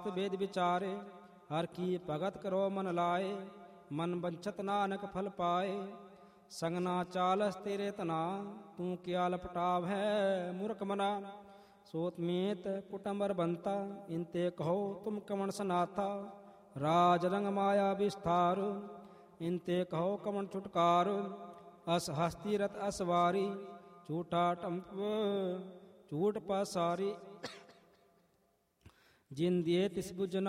वेद विचारे हर की भगत करो मन लाए मन बंछत नानक फल पाए संगना चालस तेरे तना तू क्या लपटाव है मूर्ख मना सोतमीत कुटुंबर बनता इनते कहो तुम कमन सनाथा राज रंग माया विस्तार इनते कहो कमन छुटकार अस हस्ती रथ असवारी झूठा टंप झूठ पासारी जिन दिए तिस बुझना